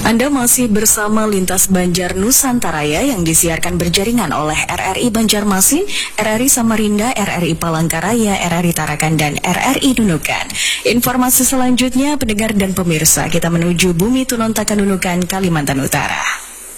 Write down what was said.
Anda masih bersama Lintas Banjar Nusantaraya yang disiarkan berjaringan oleh RRI Banjarmasin, RRI Samarinda, RRI Palangkaraya, RRI Tarakan, dan RRI Nunukan. Informasi selanjutnya, pendengar dan pemirsa, kita menuju Bumi Tunontakan Nunukan, Kalimantan Utara.